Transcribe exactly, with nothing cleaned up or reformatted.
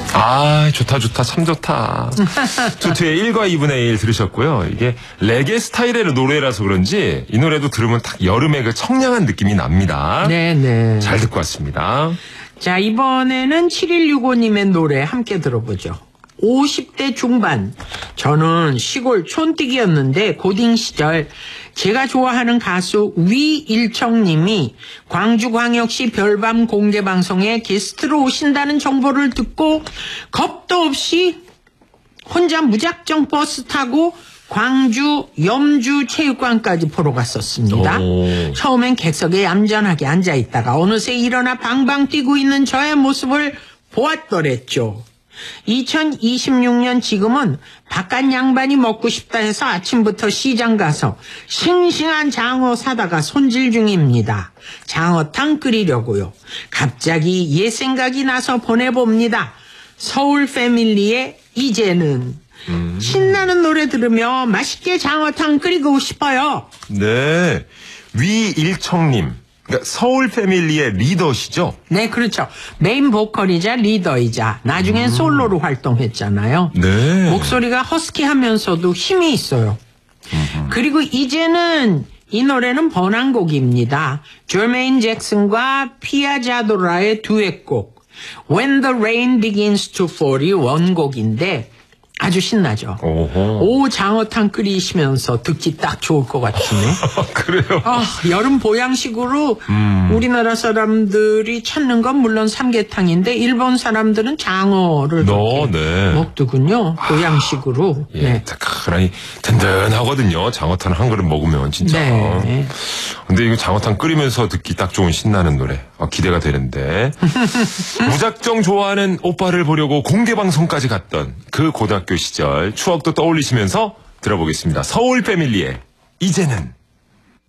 아, 좋다, 좋다, 참 좋다. 투투의 일과 이분의 일 들으셨고요. 이게 레게 스타일의 노래라서 그런지 이 노래도 들으면 딱 여름의 그 청량한 느낌이 납니다. 네네. 잘 듣고 왔습니다. 자, 이번에는 칠일육오님의 노래 함께 들어보죠. 오십 대 중반. 저는 시골 촌뜨기였는데 고딩 시절 제가 좋아하는 가수 위일청님이 광주광역시 별밤 공개방송에 게스트로 오신다는 정보를 듣고 겁도 없이 혼자 무작정 버스 타고 광주 염주체육관까지 보러 갔었습니다. 오. 처음엔 객석에 얌전하게 앉아있다가 어느새 일어나 방방 뛰고 있는 저의 모습을 보았더랬죠. 이천이십육년 지금은 바깥 양반이 먹고 싶다 해서 아침부터 시장 가서 싱싱한 장어 사다가 손질 중입니다. 장어탕 끓이려고요. 갑자기 옛 생각이 나서 보내봅니다. 서울 패밀리의 이제는. 음. 신나는 노래 들으며 맛있게 장어탕 끓이고 싶어요. 네, 위일청님. 그러니까 서울 패밀리의 리더시죠? 네, 그렇죠. 메인 보컬이자 리더이자 나중엔 음. 솔로로 활동했잖아요. 네. 목소리가 허스키하면서도 힘이 있어요. 음흠. 그리고 이제는 이 노래는 번안곡입니다. 제르메인 잭슨과 피아 자도라의 듀엣곡 When the Rain Begins to Fall이 원곡인데 아주 신나죠. 오호. 오, 장어탕 끓이시면서 듣기 딱 좋을 것 같으네. 그래요? 아, 여름 보양식으로 음. 우리나라 사람들이 찾는 건 물론 삼계탕인데 일본 사람들은 장어를 너, 네. 먹더군요. 보양식으로. 아, 예, 네. 그러니 든든하거든요. 장어탕 한 그릇 먹으면 진짜. 네. 근데 이거 장어탕 끓이면서 듣기 딱 좋은 신나는 노래. 아, 기대가 되는데. 무작정 좋아하는 오빠를 보려고 공개방송까지 갔던 그 고등학교 시절 추억도 떠올리시면서 들어보겠습니다. 서울 패밀리의 이제는.